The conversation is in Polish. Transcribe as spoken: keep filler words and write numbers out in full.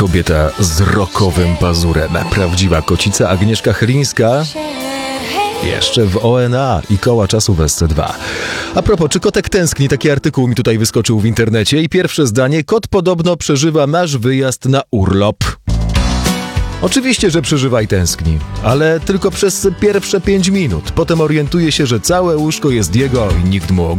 Kobieta z rokowym pazurem. Prawdziwa kocica Agnieszka Chylińska. Jeszcze w O N A i koła czasu w S C dwa. A propos, czy kotek tęskni? Taki artykuł mi tutaj wyskoczył w internecie i pierwsze zdanie: kot podobno przeżywa nasz wyjazd na urlop. Oczywiście, że przeżywa i tęskni, ale tylko przez pierwsze pięć minut. Potem orientuje się, że całe łóżko jest jego i nikt mu